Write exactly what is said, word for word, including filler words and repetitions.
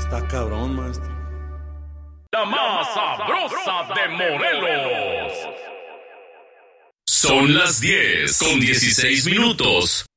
Está cabrón, maestro. La más sabrosa de Morelos. Son las diez con dieciséis minutos.